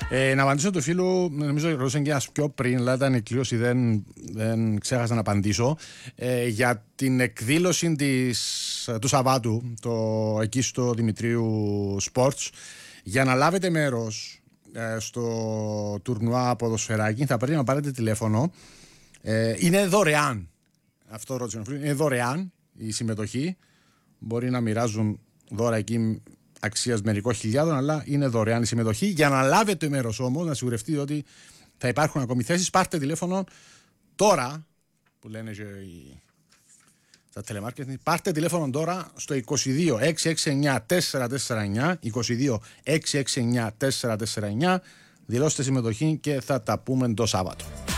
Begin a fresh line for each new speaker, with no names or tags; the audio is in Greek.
Να απαντήσω του φίλου, νομίζω ότι ρωτήσαν και ένα πιο πριν, αλλά ήταν η κλήρωση, δεν ξέχασα να απαντήσω. Για την εκδήλωση του Σαββάτου, εκεί στο Δημητρίου Sports, για να λάβετε μέρος στο τουρνουά ποδοσφαιράκι, θα πρέπει να πάρετε τηλέφωνο. Είναι δωρεάν. Αυτό ρώτησε ο φίλος. Είναι δωρεάν η συμμετοχή. Μπορεί να μοιράζουν δώρα εκεί αξίας μερικών χιλιάδων, αλλά είναι δωρεάν η συμμετοχή. Για να λάβετε μέρος όμως, να σιγουρευτείτε ότι θα υπάρχουν ακόμη θέσεις, πάρτε τηλέφωνο τώρα, που λένε και στα telemarketing, πάρτε τηλέφωνο τώρα στο 22 669 449, 22 669 449, δηλώστε συμμετοχή και θα τα πούμε το Σάββατο.